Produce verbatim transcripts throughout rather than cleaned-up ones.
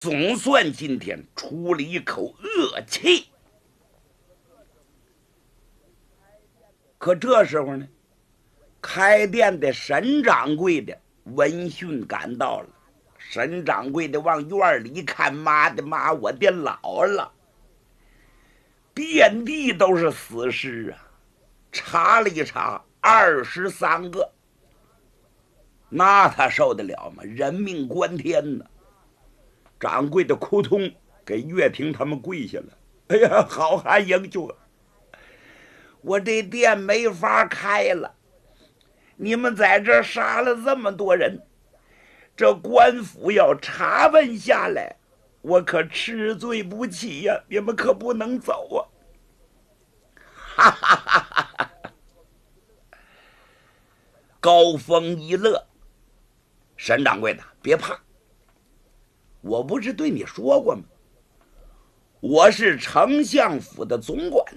总算今天出了一口恶气。可这时候呢，开店的沈掌柜的闻讯赶到了。沈掌柜的往院里一看，妈的妈，我的老了，遍地都是死尸啊！查了一查，二十三个，那他受得了吗？人命关天呢！掌柜的扑通给岳平他们跪下了。哎呀，好汉英雄，我这店没法开了，你们在这杀了这么多人，这官府要查问下来，我可吃罪不起呀！你们可不能走啊！哈哈哈哈哈！高峰一乐，沈掌柜的别怕，我不是对你说过吗？我是丞相府的总管，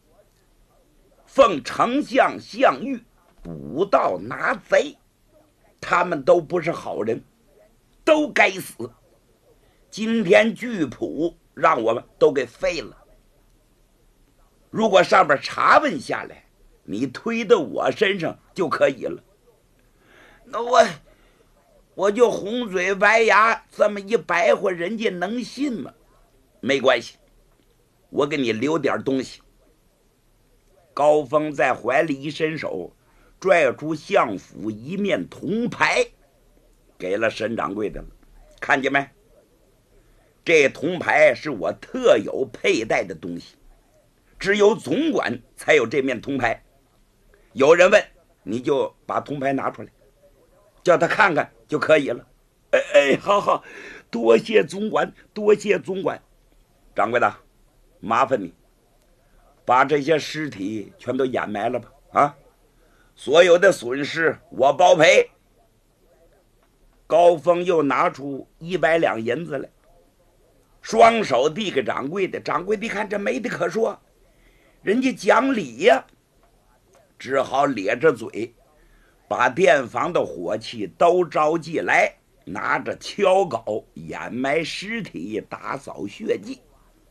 奉丞相相谕捕盗拿贼，他们都不是好人，都该死。今天剧谱让我们都给废了，如果上边查问下来，你推到我身上就可以了。那我我就红嘴白牙这么一白话，人家能信吗？没关系，我给你留点东西。高峰在怀里一伸手，拽出相府一面铜牌，给了沈掌柜的了。看见没？这铜牌是我特有佩戴的东西，只有总管才有这面铜牌。有人问，你就把铜牌拿出来，叫他看看就可以了。哎哎，好好，多谢总管，多谢总管。掌柜的，麻烦你把这些尸体全都掩埋了吧！啊，所有的损失我包赔。高峰又拿出一百两银子来，双手递给掌柜的。掌柜的一看，这没得可说，人家讲理呀，只好咧着嘴，把店房的伙计都召集来，拿着锹镐掩埋尸体，打扫血迹。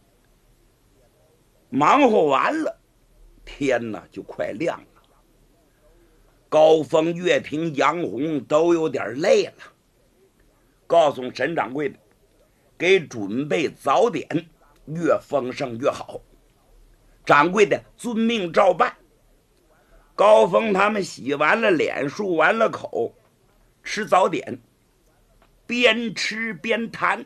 忙活完了，天哪就快亮了。高峰、岳平、杨红都有点累了，告诉沈掌柜的，给准备早点，越丰盛越好。掌柜的遵命照办。高峰他们洗完了脸，漱完了口，吃早点，边吃边谈。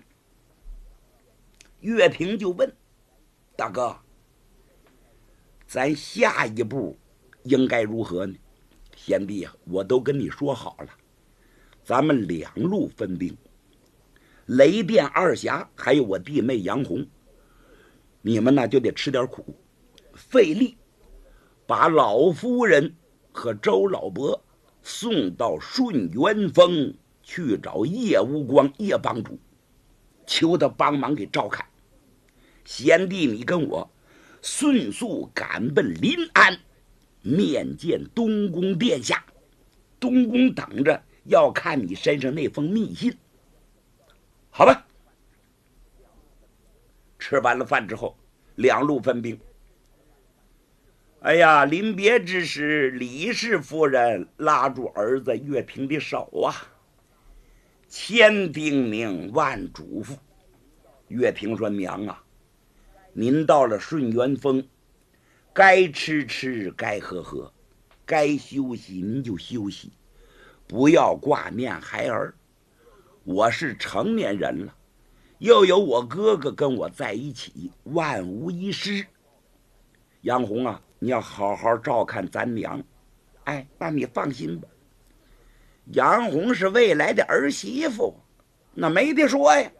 岳平就问大哥，咱下一步应该如何呢？贤弟啊，我都跟你说好了，咱们两路分兵，雷电二侠还有我弟妹杨红，你们呢就得吃点苦，费力把老夫人和周老伯送到顺元峰去找叶无光叶帮主，求他帮忙给照看。贤弟你跟我迅速赶奔临安，面见东宫殿下。东宫等着要看你身上那封密信，好吧？吃完了饭之后，两路分兵。哎呀，临别之时，李氏夫人拉住儿子岳平的手啊，千叮咛万嘱咐。岳平说：“娘啊，您到了顺元峰，该吃吃，该喝喝，该休息您就休息，不要挂念孩儿。我是成年人了，又有我哥哥跟我在一起，万无一失。杨红啊，你要好好照看咱娘。哎，那你放心吧。杨红是未来的儿媳妇，那没得说呀。”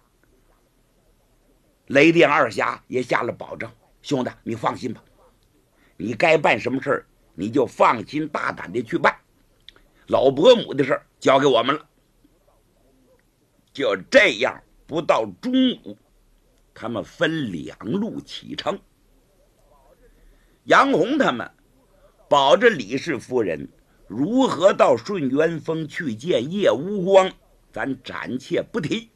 雷电二侠也下了保证，兄弟你放心吧，你该办什么事儿你就放心大胆的去办，老伯母的事儿交给我们了。就这样，不到中午，他们分两路启程。杨红他们保着李氏夫人如何到顺元峰去见叶无光，咱暂且不提。